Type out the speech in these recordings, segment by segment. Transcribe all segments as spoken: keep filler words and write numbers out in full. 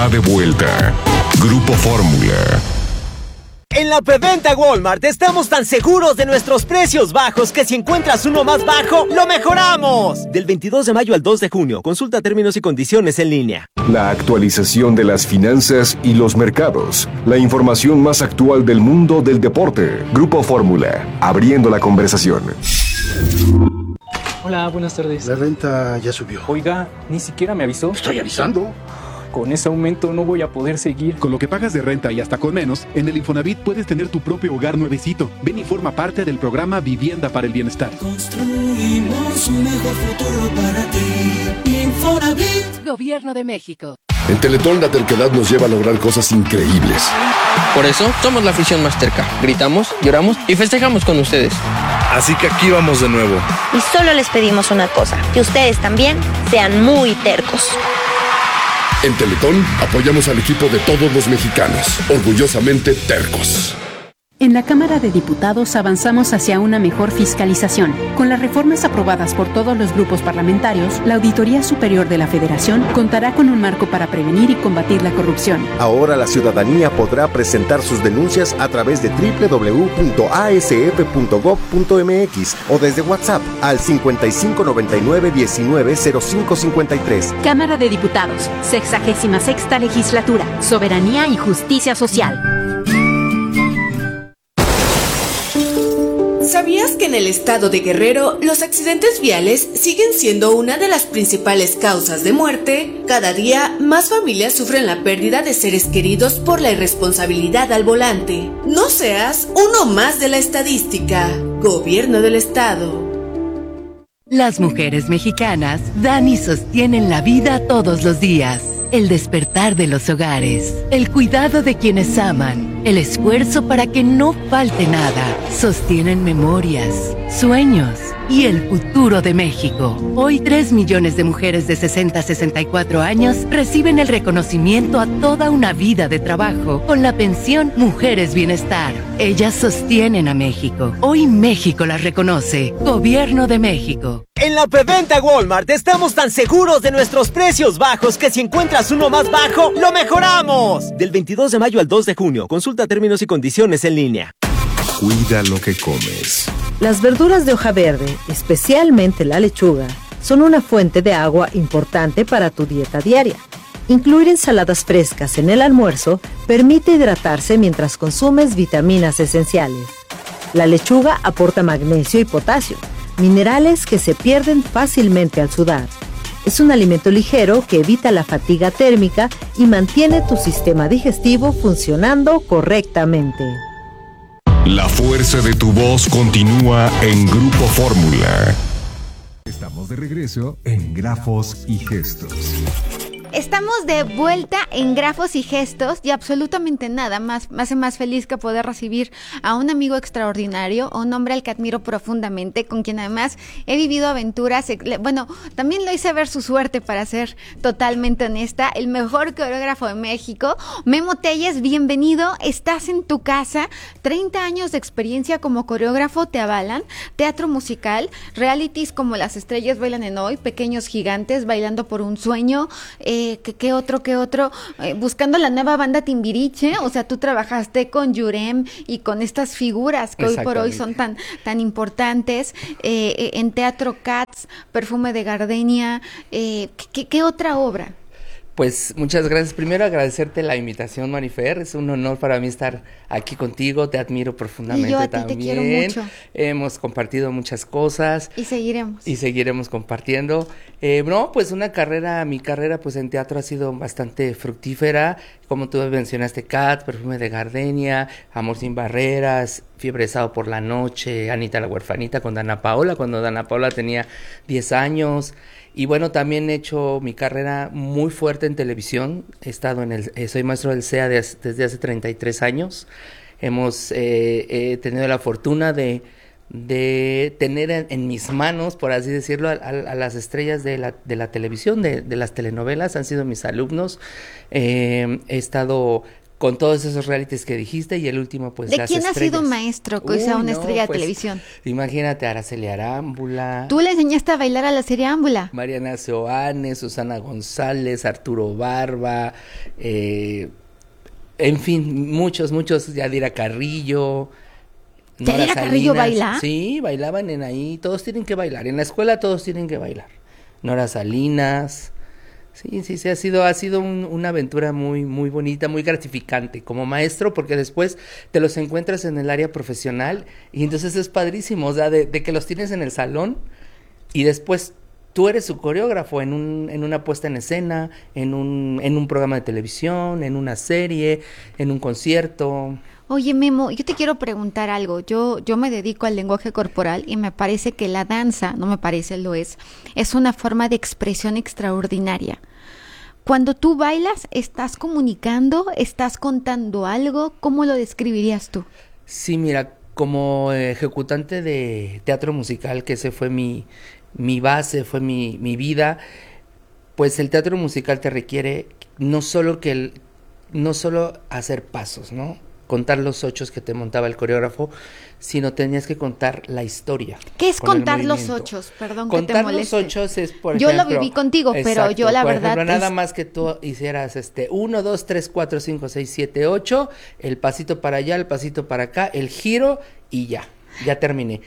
De vuelta, Grupo Fórmula. En la preventa Walmart estamos tan seguros de nuestros precios bajos que si encuentras uno más bajo, ¡lo mejoramos! Del veintidós de mayo al dos de junio, consulta términos y condiciones en línea. La actualización de las finanzas y los mercados. La información más actual del mundo del deporte. Grupo Fórmula, abriendo la conversación. Hola, buenas tardes. La renta ya subió. Oiga, ni siquiera me avisó. Estoy avisando. Con ese aumento no voy a poder seguir. Con lo que pagas de renta y hasta con menos, en el Infonavit puedes tener tu propio hogar nuevecito. Ven y forma parte del programa Vivienda para el Bienestar. Construimos un mejor futuro para ti. Infonavit. Gobierno de México. En Teletón la terquedad nos lleva a lograr cosas increíbles. Por eso somos la afición más terca. Gritamos, lloramos y festejamos con ustedes. Así que aquí vamos de nuevo. Y solo les pedimos una cosa, que ustedes también sean muy tercos. En Teletón apoyamos al equipo de todos los mexicanos, orgullosamente tercos. En la Cámara de Diputados avanzamos hacia una mejor fiscalización. Con las reformas aprobadas por todos los grupos parlamentarios, la Auditoría Superior de la Federación contará con un marco para prevenir y combatir la corrupción. Ahora la ciudadanía podrá presentar sus denuncias a través de doble u doble u doble u punto a s f punto gob punto m x o desde WhatsApp al cincuenta y cinco noventa y nueve diecinueve cero cinco cincuenta y tres. Cámara de Diputados, sexagésima sexta legislatura, soberanía y justicia social. ¿Sabías que en el estado de Guerrero los accidentes viales siguen siendo una de las principales causas de muerte? Cada día más familias sufren la pérdida de seres queridos por la irresponsabilidad al volante. No seas uno más de la estadística. Gobierno del Estado. Las mujeres mexicanas dan y sostienen la vida todos los días. El despertar de los hogares, el cuidado de quienes aman, el esfuerzo para que no falte nada, sostienen memorias, sueños y el futuro de México. Hoy tres millones de mujeres de sesenta a sesenta y cuatro años reciben el reconocimiento a toda una vida de trabajo con la pensión Mujeres Bienestar. Ellas sostienen a México. Hoy México las reconoce. Gobierno de México. En la preventa Walmart estamos tan seguros de nuestros precios bajos que si encuentras uno más bajo, ¡lo mejoramos! Del veintidós de mayo al dos de junio, consulta términos y condiciones en línea. Cuida lo que comes. Las verduras de hoja verde, especialmente la lechuga, son una fuente de agua importante para tu dieta diaria. Incluir ensaladas frescas en el almuerzo permite hidratarse mientras consumes vitaminas esenciales. La lechuga aporta magnesio y potasio, minerales que se pierden fácilmente al sudar. Es un alimento ligero que evita la fatiga térmica y mantiene tu sistema digestivo funcionando correctamente. La fuerza de tu voz continúa en Grupo Fórmula. Estamos de regreso en Grafos y Gestos. Estamos de vuelta en Grafos y Gestos y absolutamente nada más me hace más feliz que poder recibir a un amigo extraordinario, a un hombre al que admiro profundamente, con quien además he vivido aventuras. Bueno, también lo hice ver su suerte, para ser totalmente honesta. El mejor coreógrafo de México, Memo Telles, bienvenido. Estás en tu casa, treinta años de experiencia como coreógrafo te avalan, teatro musical, realities como Las Estrellas Bailan en Hoy, Pequeños Gigantes, Bailando por un Sueño, eh, ¿Qué, qué otro, qué otro? Eh, buscando la nueva banda Timbiriche, o sea, tú trabajaste con Yurem y con estas figuras que hoy por hoy son tan, tan importantes, eh, en Teatro Cats, Perfume de Gardenia, eh, ¿qué, qué otra obra? Pues muchas gracias. Primero agradecerte la invitación, Marifer. Es un honor para mí estar aquí contigo. Te admiro profundamente y yo a ti también. Te quiero mucho. Hemos compartido muchas cosas. Y seguiremos. Y seguiremos compartiendo. Eh, no, pues una carrera, mi carrera pues en teatro ha sido bastante fructífera. Como tú mencionaste, Cat, Perfume de Gardenia, Amor sin Barreras, Fiebre de Sábado por la Noche, Anita la Huerfanita con Dana Paola, cuando Dana Paola tenía diez años. Y bueno, también he hecho mi carrera muy fuerte en televisión. He estado en el, eh, soy maestro del C E A de, desde hace treinta y tres años. Hemos eh, eh, tenido la fortuna de, de tener en, en mis manos, por así decirlo, a, a, a las estrellas de la, de la televisión, de, de las telenovelas. Han sido mis alumnos. Eh, he estado con todos esos realities que dijiste y el último pues ¿De las quién estrellas. ha sido maestro que sea Uy, una no, estrella pues, de televisión? Imagínate a Araceli Arámbula. ¿Tú le enseñaste a bailar a la serie Ámbula? Mariana Seoane, Susana González, Arturo Barba, eh, en fin, muchos, muchos, Yadira Carrillo. ¿Yadira Carrillo baila? Sí, bailaban en ahí, todos tienen que bailar, en la escuela todos tienen que bailar. Nora Salinas, sí, sí, sí, ha sido, ha sido un, una aventura muy, muy bonita, muy gratificante como maestro, porque después te los encuentras en el área profesional y entonces es padrísimo, o sea, de, de que los tienes en el salón y después tú eres su coreógrafo en un, en una puesta en escena, en un, en un programa de televisión, en una serie, en un concierto. Oye, Memo, yo te quiero preguntar algo. Yo, yo me dedico al lenguaje corporal y me parece que la danza, no me parece, lo es, es una forma de expresión extraordinaria. Cuando tú bailas, ¿estás comunicando? ¿Estás contando algo? ¿Cómo lo describirías tú? Sí, mira, como ejecutante de teatro musical, que ese fue mi, mi base, fue mi, mi vida, pues el teatro musical te requiere no solo que el, no solo hacer pasos, ¿no? Contar los ochos que te montaba el coreógrafo, sino tenías que contar la historia. ¿Qué es contar los ochos? Perdón que te moleste. Contar los ochos es, por yo ejemplo... Yo lo viví contigo, exacto, pero yo la por verdad... Ejemplo, es... nada más que tú hicieras este uno, dos, tres, cuatro, cinco, seis, siete, ocho, el pasito para allá, el pasito para acá, el giro y ya, ya terminé.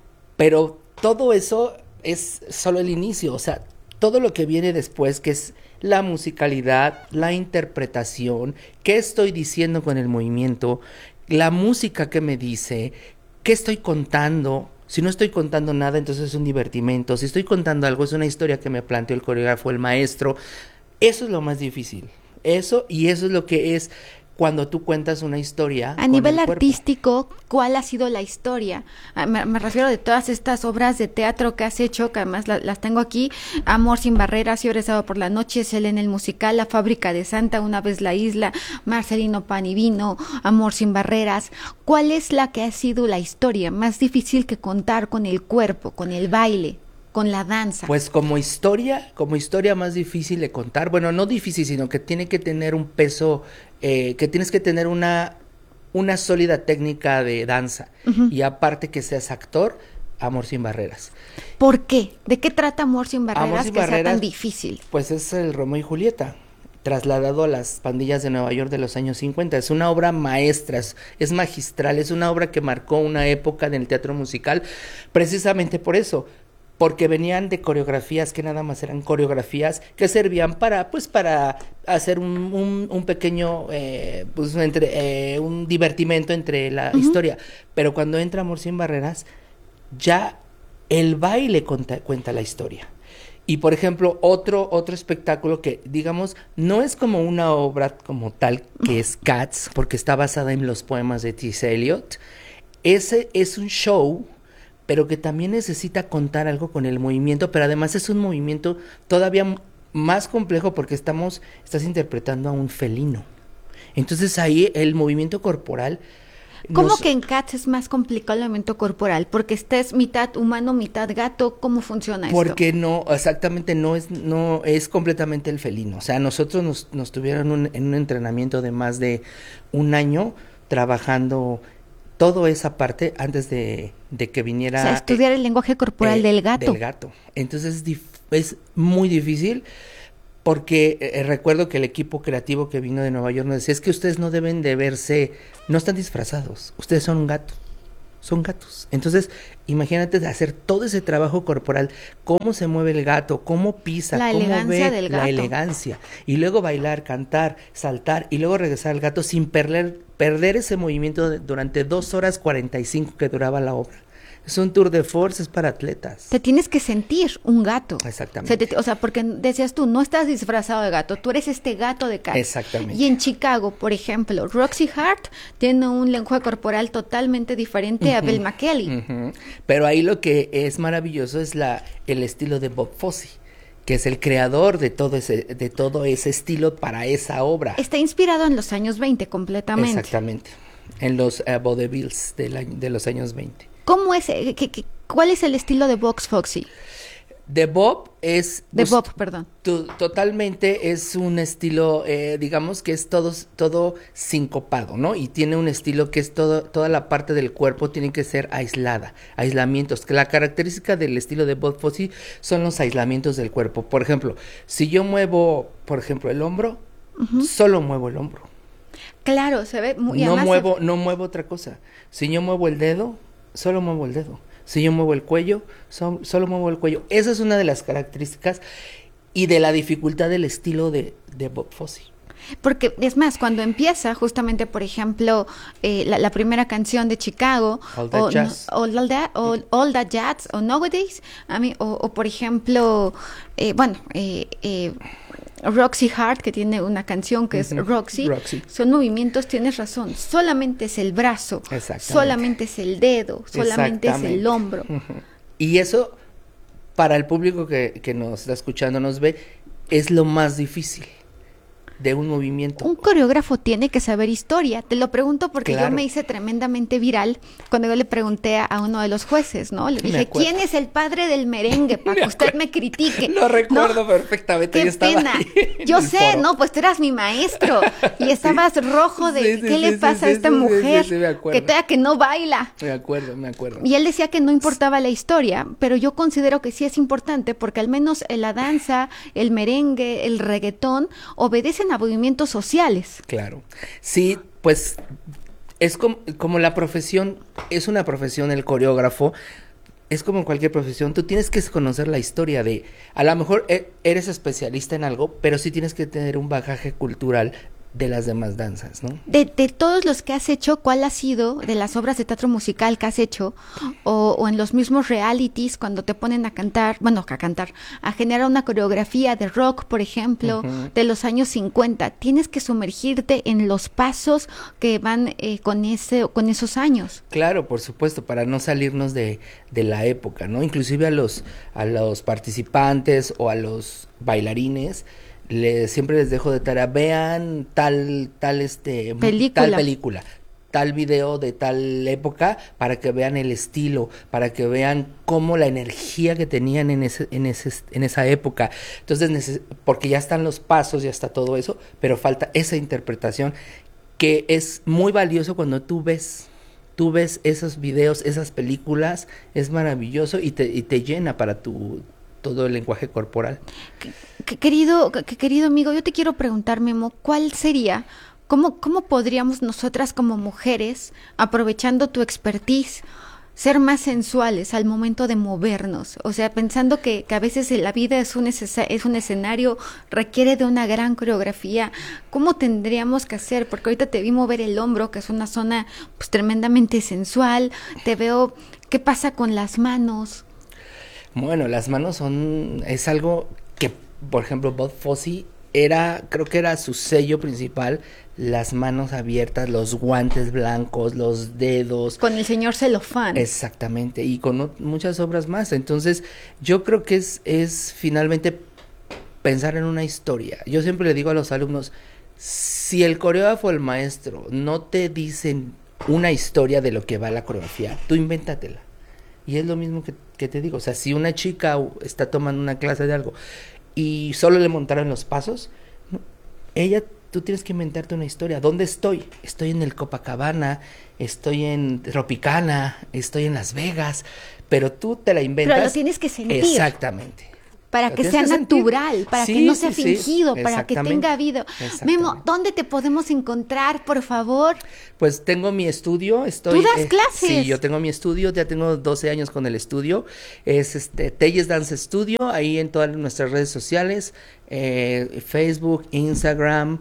Pero todo eso es solo el inicio, o sea, todo lo que viene después, que es la musicalidad, la interpretación, qué estoy diciendo con el movimiento, la música que me dice, qué estoy contando. Si no estoy contando nada, entonces es un divertimento. Si estoy contando algo, es una historia que me planteó el coreógrafo, el maestro. Eso es lo más difícil. Eso, y eso es lo que es cuando tú cuentas una historia. A nivel artístico, ¿cuál ha sido la historia? Me, me refiero de todas estas obras de teatro que has hecho, que además la, las tengo aquí: Amor sin barreras, Fiebre de Sábado por la noche, Selena el musical, La fábrica de Santa, Una vez la isla, Marcelino Pan y Vino, Amor sin barreras. ¿Cuál es la que ha sido la historia más difícil que contar con el cuerpo, con el baile, con la danza? Pues como historia, como historia más difícil de contar, bueno, no difícil, sino que tiene que tener un peso, eh, que tienes que tener una, una sólida técnica de danza, uh-huh. Y aparte que seas actor, Amor sin barreras. ¿Por qué? ¿De qué trata Amor sin barreras Amor sin que barreras, sea tan difícil? Pues es el Romeo y Julieta, trasladado a las pandillas de Nueva York de los años cincuenta. Es una obra maestra, es, es magistral, es una obra que marcó una época en el teatro musical, precisamente por eso, porque venían de coreografías que nada más eran coreografías que servían para, pues, para hacer un, un, un pequeño, eh, pues, entre, eh, un divertimento entre la uh-huh. historia. Pero cuando entra Amor sin barreras, ya el baile cuenta, cuenta la historia. Y, por ejemplo, otro, otro espectáculo que, digamos, no es como una obra como tal, que es Cats, porque está basada en los poemas de T S Eliot. Ese es un show, pero que también necesita contar algo con el movimiento, pero además es un movimiento todavía más complejo porque estamos, estás interpretando a un felino. Entonces ahí el movimiento corporal... ¿Cómo nos... que en Cats es más complicado el movimiento corporal? Porque estés mitad humano, mitad gato, ¿cómo funciona esto? Porque no, exactamente no es, no es completamente el felino. O sea, nosotros nos, nos tuvieron un, en un entrenamiento de más de un año trabajando toda esa parte antes de, de que viniera... O sea, estudiar eh, el lenguaje corporal eh, del gato. Del gato. Entonces es, dif- es muy difícil porque eh, recuerdo que el equipo creativo que vino de Nueva York nos decía, es que ustedes no deben de verse, no están disfrazados, ustedes son un gato, son gatos. Entonces, imagínate hacer todo ese trabajo corporal, cómo se mueve el gato, cómo pisa, la cómo elegancia ve del gato. La elegancia, y luego bailar, cantar, saltar, y luego regresar al gato sin perder, perder ese movimiento de, durante dos horas cuarenta y cinco que duraba la obra. Es un tour de force, es para atletas. Te tienes que sentir un gato. Exactamente. O sea, te, o sea, porque decías tú, no estás disfrazado de gato, tú eres este gato de Cats. Exactamente. Y en Chicago, por ejemplo, Roxy Hart tiene un lenguaje corporal totalmente diferente uh-huh. a Bill McKelly. Uh-huh. Pero ahí lo que es maravilloso es la el estilo de Bob Fosse, que es el creador de todo ese de todo ese estilo para esa obra. Está inspirado en los años veinte completamente. Exactamente. En los uh, vaudevilles de, la, de los años veinte. ¿Cómo es? ¿Qué, qué, ¿Cuál es el estilo de Box Foxy? The Bob es... The Bob, perdón. Tu, totalmente es un estilo, eh, digamos que es todo, todo sincopado, ¿no? Y tiene un estilo que es todo, toda la parte del cuerpo tiene que ser aislada, aislamientos. Que la característica del estilo de Bob Fosse son los aislamientos del cuerpo. Por ejemplo, si yo muevo, por ejemplo, el hombro, uh-huh. solo muevo el hombro. Claro, se ve muy... No muevo, se... no muevo otra cosa. Si yo muevo el dedo, solo muevo el dedo. Si yo muevo el cuello, so, solo muevo el cuello. Esa es una de las características y de la dificultad del estilo de, de Bob Fosse. Porque, es más, cuando empieza justamente, por ejemplo, eh, la, la primera canción de Chicago, All That o, Jazz, no, all, that, all, all That Jazz, o Nowadays, a mí, o, o por ejemplo, eh, bueno, eh, eh, Roxy Hart, que tiene una canción que es uh-huh. Roxy, Roxy, son movimientos, tienes razón, solamente es el brazo, solamente es el dedo, solamente es el hombro. Uh-huh. Y eso, para el público que, que nos está escuchando, nos ve, es lo más difícil de un movimiento. Un coreógrafo tiene que saber historia. Te lo pregunto porque claro. yo me hice tremendamente viral cuando yo le pregunté a uno de los jueces, ¿no? Le dije, ¿quién es el padre del merengue? Para que usted me critique. Lo recuerdo ¿no? perfectamente. Qué pena. Yo sé, foro. no, pues tú eras mi maestro y estabas sí. rojo de sí, sí, ¿qué sí, le sí, pasa sí, a esta sí, mujer? Sí, sí, me acuerdo. Que todavía que no baila. Me acuerdo, me acuerdo. Y él decía que no importaba la historia, pero yo considero que sí es importante porque al menos la danza, el merengue, el reggaetón obedecen a movimientos sociales. Claro. Sí, pues es como, como la profesión, es una profesión el coreógrafo, es como en cualquier profesión, tú tienes que conocer la historia de, a lo mejor eres especialista en algo, pero sí tienes que tener un bagaje cultural de las demás danzas, ¿no? De, de todos los que has hecho, ¿cuál ha sido de las obras de teatro musical que has hecho o, o en los mismos realities cuando te ponen a cantar, bueno, a cantar, a generar una coreografía de rock, por ejemplo, uh-huh. de los años cincuenta? Tienes que sumergirte en los pasos que van eh, con ese con esos años. Claro, por supuesto, para no salirnos de, de la época, ¿no? Inclusive a los a los participantes o a los bailarines Le, siempre les dejo de tarea, vean tal, tal, este, película. tal película, tal video de tal época, para que vean el estilo, para que vean cómo la energía que tenían en ese, en ese, en esa época. Entonces, neces- porque ya están los pasos, ya está todo eso, pero falta esa interpretación que es muy valioso cuando tú ves, tú ves esos videos, esas películas, es maravilloso y te, y te llena para tu todo el lenguaje corporal. Que, querido, que, querido amigo, yo te quiero preguntar, Memo, ¿cuál sería, cómo, cómo podríamos nosotras como mujeres, aprovechando tu expertise, ser más sensuales al momento de movernos? O sea, pensando que, que a veces la vida es un, es un escenario, requiere de una gran coreografía. ¿Cómo tendríamos que hacer? Porque ahorita te vi mover el hombro, que es una zona pues tremendamente sensual. Te veo, ¿qué pasa con las manos? Bueno, las manos son, es algo que, por ejemplo, Bob Fosse era, creo que era su sello principal, las manos abiertas, los guantes blancos, los dedos. Con el señor Celofán. Exactamente, y con o- muchas obras más. Entonces, yo creo que es, es finalmente pensar en una historia. Yo siempre le digo a los alumnos, si el coreógrafo o el maestro no te dicen una historia de lo que va la coreografía, tú invéntatela. Y es lo mismo que, que te digo, o sea, si una chica está tomando una clase de algo y solo le montaron los pasos, ella, tú tienes que inventarte una historia. ¿Dónde estoy? Estoy en el Copacabana, estoy en Tropicana, estoy en Las Vegas, pero tú te la inventas. Pero lo tienes que sentir. Exactamente. Para que sea natural, para sí, que no sea sí, fingido, sí, para que tenga vida. Memo, ¿dónde te podemos encontrar, por favor? Pues tengo mi estudio, estoy... ¿Tú das eh, clases? Sí, yo tengo mi estudio, ya tengo doce años con el estudio, es este Telles Dance Studio, ahí en todas nuestras redes sociales, eh, Facebook, Instagram,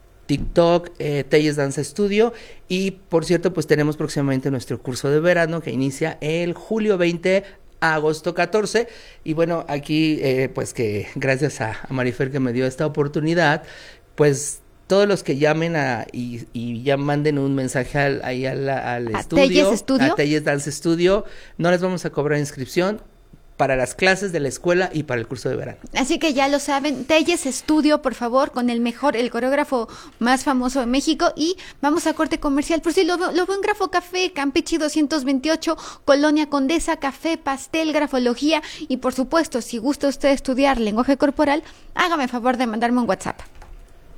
TikTok, eh, Telles Dance Studio, y por cierto, pues tenemos próximamente nuestro curso de verano que inicia el julio veinte, agosto catorce, y bueno, aquí eh, pues que gracias a, a Marifer que me dio esta oportunidad, pues todos los que llamen a, y, y ya manden un mensaje al, ahí al, al ¿A estudio, Telles Studio? a Telles Dance Studio, no les vamos a cobrar inscripción, para las clases de la escuela y para el curso de verano. Así que ya lo saben, Telles Estudio, por favor, con el mejor, el coreógrafo más famoso de México. Y vamos a corte comercial. Por si lo veo, lo veo en Grafo Café, Campeche doscientos veintiocho, Colonia Condesa, café, pastel, grafología. Y por supuesto, si gusta usted estudiar lenguaje corporal, hágame favor de mandarme un WhatsApp.